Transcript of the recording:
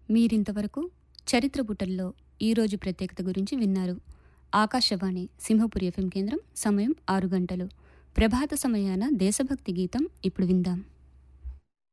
మీరింతవరకు చరిత్ర పుటల్లో ఈరోజు ప్రత్యేకత గురించి విన్నారు. ఆకాశవాణి సింహపురి ఎఫ్ఎం కేంద్రం. సమయం 6 గంటలు. ప్రభాత సమయాన దేశభక్తి గీతం ఇప్పుడు విందాం.